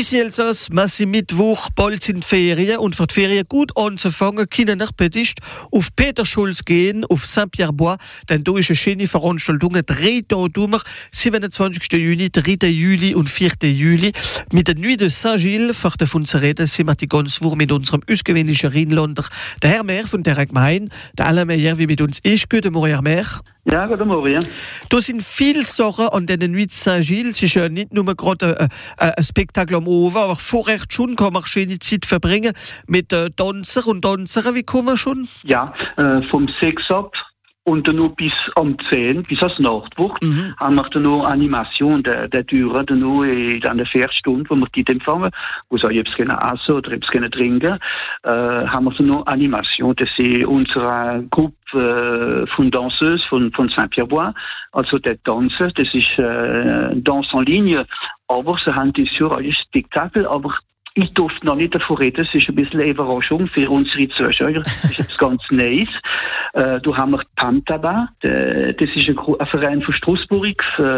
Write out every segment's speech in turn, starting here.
Ici Elsass, massi Mittwoch, bald sind Ferien und für die Ferien gut anzufangen, können wir peticht auf Peterschulz gehen, auf Saint-Pierre-Bois, denn da ist eine schöne Veranstaltung, 3 Tage Dummer, 27. Juni, 3. Juli und 4. Juli, mit der Nuit de Saint-Gilles, für davon zu reden, sind wir die ganze Woche mit unserem ausgewöhnlichen Rheinländer, der Herr Mehr von der Gemeinde, der Alain Meyer, wie mit uns ist. Guten Morgen, Herr Mehr. Ja, guten Morgen. Da sind viele Sachen an der Nuit de Saint-Gilles, es ist ja nicht nur gerade ein Spektakel am Ofen, aber vorher schon kann man schöne Zeit verbringen mit Tänzer und Tänzerinnen. Wie kommen wir schon? Ja, vom 6 ab und dann noch bis am 10, bis als Nachtwoch, haben wir dann noch Animation der Türen, dann noch in der 4 Stunden, wo wir die empfangen, wo sie etwas essen oder etwas trinken, haben wir dann noch Animation. Das ist unsere Gruppe von Danseuses von Saint-Pierre-Bois, also der Tanzen, das ist Danse en ligne, aber sie haben das ja ein Spektakel, aber ich durfte noch nicht davon reden, es ist ein bisschen eine Überraschung für unsere Zuschauer, das ist jetzt ganz nice. Da haben wir Pantaba, das ist ein Verein von Straßburg,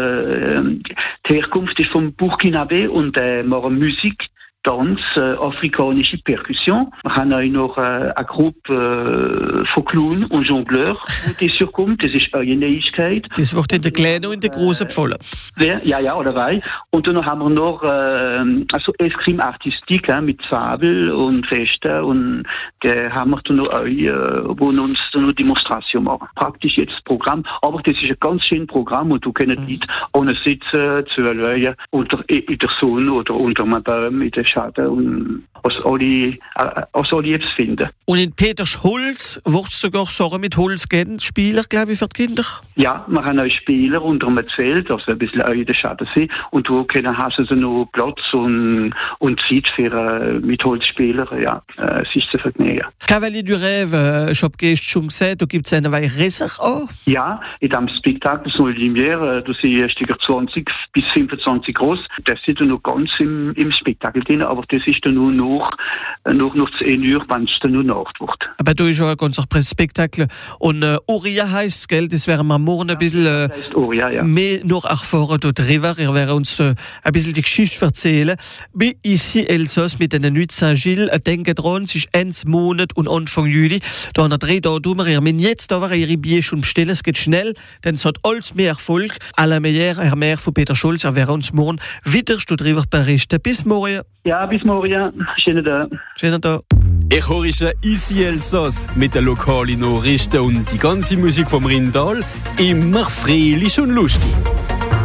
die Herkunft ist von Burkinabe und machen Musik, Tanz, afrikanische Percussion. Wir haben auch noch eine Gruppe von Clown und Jongleur, die surkommt. Das ist eine Neuigkeit. Das wird in der Kleinen und in der Großen gefallen. Ja, oder was. Und dann haben wir noch also Eskrime Artistik mit Fabel und Feste und haben wir dann noch wo wir uns dann noch Demonstration machen. Praktisch jetzt das Programm. Aber das ist ein ganz schönes Programm und du kannst nicht ohne sitzen, zu erlösen, in der Sonne oder unter einem Baum, in der Schatten und aus alle jetzt finden. Und in Peterschulz wird es sogar Sachen mit Holz geben, Spieler, glaube ich, für die Kinder? Ja, wir haben auch Spieler unter einem Zelt, also ein bisschen in der Schatten sind. Und wo haben sie noch Platz und Zeit für mit Holzspielern. Ja, es ist zu vergnügen. Cavalier du Rêve, ich habe gestern schon gesagt, da gibt es eine Weile Resser auch. Ja, in diesem Spektakel so Lumière, da sind Sticker 20 bis 25 groß. Das ist noch ganz im Spektakel drin, aber das ist dann nur noch zu 1 Uhr, wenn es dann nur Nacht wird. Aber da ist ja ein ganzer Spektakel. Und Oria heisst es, gell? Das werden wir morgen ein bisschen Oria, ja. mehr noch erfahren darüber. Wir werden uns ein bisschen die Geschichte erzählen. Wie ici Elsass mit der Nuit Saint-Gilles. Denken dran, es ist 1 Monat und Anfang Juli. Da haben wir 3 Tage Dummer. Ihr müsst jetzt aber ihre Bier schon bestellen. Es geht schnell, denn es hat alles mehr Erfolg. Alain Meyer, Herr Mehr von Peterschulz, wir werden uns morgen wieder darüber berichten. Bis morgen. Ja, bis morgen. Schönen Tag. Schönen Tag. Ich höre Ici Elsass mit den lokalen Nachrichten und die ganze Musik vom Rheintal. Immer fröhlich und lustig.